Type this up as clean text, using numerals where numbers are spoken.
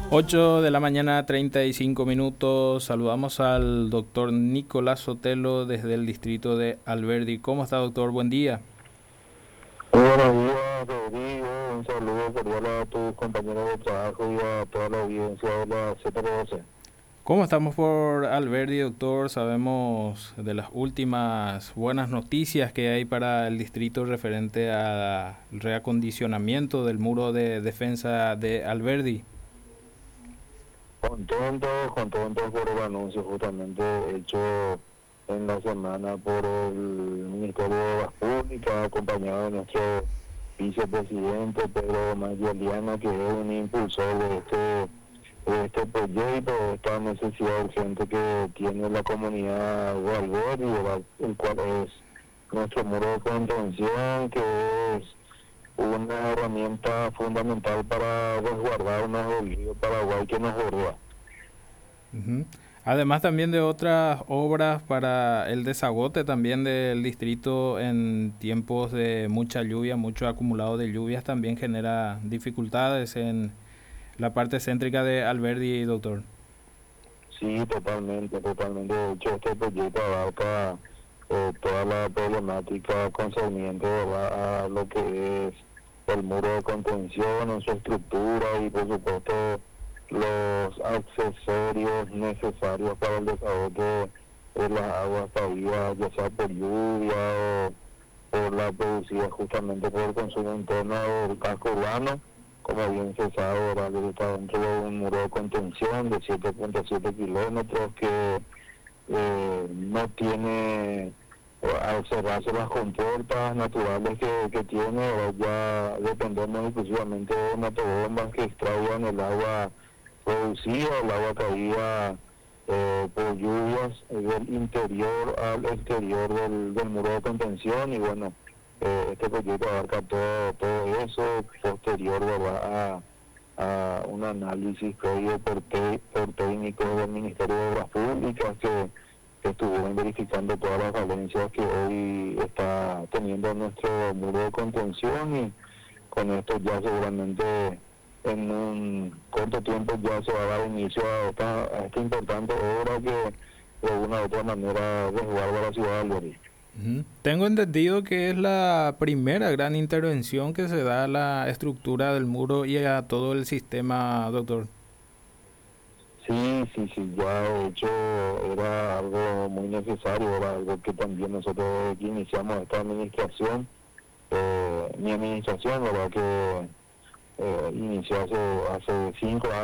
8 de la mañana, 35 minutos. Saludamos al doctor Nicolás Sotelo desde el distrito de Alberdi. ¿Cómo está, doctor? Buen día. Muy buenos días, Rodrigo. Un saludo cordial a tus compañeros de trabajo y a toda la audiencia de la ZP12. ¿Cómo estamos por Alberdi, doctor? Sabemos de las últimas buenas noticias que hay para el distrito referente al reacondicionamiento del muro de defensa de Alberdi. Contentos por el anuncio justamente hecho en la semana por el Ministerio de Obras Públicas, acompañado de nuestro vicepresidente Pedro Mayeliano, que es un impulsor de este proyecto, de esta necesidad urgente que tiene la comunidad de Alberdi, ¿verdad? El cual es nuestro muro de contención, que es una herramienta fundamental para resguardarnos del río Paraguay que nos bordea. Ujú. Además también de otras obras para el desagote también del distrito en tiempos de mucha lluvia, mucho acumulado de lluvias también genera dificultades en la parte céntrica de Alberdi, doctor. Sí, totalmente. De hecho, este proyecto abarca toda la problemática concerniente, ¿verdad?, a lo que es el muro de contención en su estructura y, por supuesto, los accesorios necesarios para el desahogo de las aguas tabias, ya sea por lluvia o por la producida justamente por el consumo interno del casco urbano. Como bien se sabe, ¿verdad?, que está dentro de un muro de contención de 7,7 kilómetros que no tiene, al cerrarse las compuertas naturales que tiene, ¿verdad?, ya dependemos exclusivamente de motobombas que extraigan el agua producida, el agua caída por lluvias del interior al exterior del muro de contención. Y bueno, este proyecto abarca todo eso, posterior, ¿verdad?, a un análisis previo por técnicos del Ministerio de Obras Públicas que estuvieron verificando todas las falencias que hoy está teniendo nuestro muro de contención. Y con esto ya seguramente en un corto tiempo ya se va a dar inicio a esta importante obra que de una u otra manera resguarda la ciudad de Alberí. Ujú. Tengo entendido que es la primera gran intervención que se da a la estructura del muro y a todo el sistema, doctor. Sí, ya de hecho era algo muy necesario, era algo que también nosotros desde que iniciamos esta administración, mi administración, ¿verdad?, que inició hace 5